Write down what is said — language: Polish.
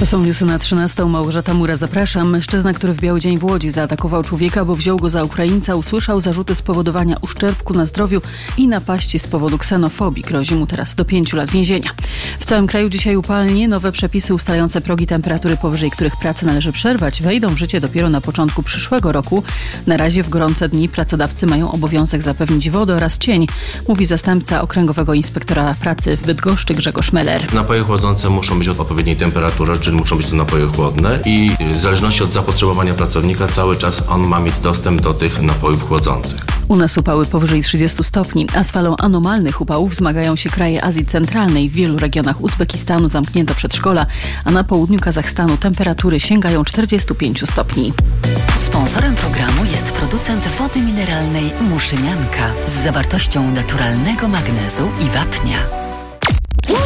To są newsy na 13. Małgorzata Mura, zapraszam. Mężczyzna, który w biały dzień w Łodzi zaatakował człowieka, bo wziął go za Ukraińca, usłyszał zarzuty spowodowania uszczerbku na zdrowiu i napaści z powodu ksenofobii. Grozi mu teraz do 5 lat więzienia. W całym kraju dzisiaj upalnie. Nowe przepisy ustalające progi temperatury, powyżej których pracę należy przerwać, wejdą w życie dopiero na początku przyszłego roku. Na razie w gorące dni pracodawcy mają obowiązek zapewnić wodę oraz cień, mówi zastępca Okręgowego Inspektora Pracy w Bydgoszczy Grzegorz Meller. Napoje chłodzące muszą być odpowiedniej temperatury, czyli muszą być to napoje chłodne i w zależności od zapotrzebowania pracownika cały czas on ma mieć dostęp do tych napojów chłodzących. U nas upały powyżej 30 stopni, a z falą anomalnych upałów zmagają się kraje Azji Centralnej. W wielu regionach Uzbekistanu zamknięto przedszkola, a na południu Kazachstanu temperatury sięgają 45 stopni. Sponsorem programu jest producent wody mineralnej Muszynianka z zawartością naturalnego magnezu i wapnia.